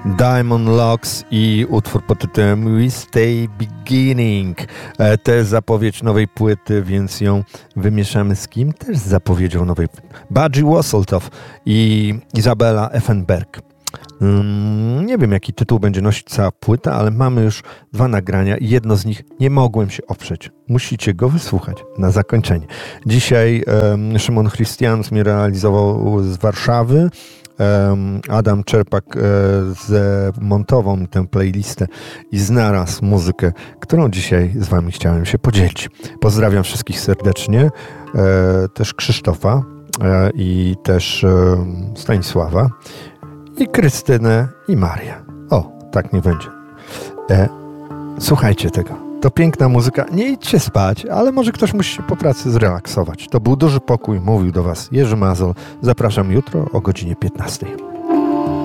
Diamond Locks i utwór pod tytułem We Stay Beginning. To jest zapowiedź nowej płyty, więc ją wymieszamy z kim? Też z zapowiedzią nowej płyty. Budgie Wasseltoff i Izabela Effenberg. Nie wiem, jaki tytuł będzie nosić cała płyta, ale mamy już 2 nagrania i jedno z nich nie mogłem się oprzeć. Musicie go wysłuchać na zakończenie. Dzisiaj Szymon Christianus mnie realizował z Warszawy. Adam Czerpak zmontował tę playlistę i znalazł muzykę, którą dzisiaj z wami chciałem się podzielić. Pozdrawiam wszystkich serdecznie, też Krzysztofa i też Stanisława i Krystynę i Marię. O, tak nie będzie. Słuchajcie tego. To piękna muzyka. Nie idźcie spać, ale może ktoś musi się po pracy zrelaksować. To był Duży Pokój. Mówił do was Jerzy Mazol. Zapraszam jutro o godzinie 15.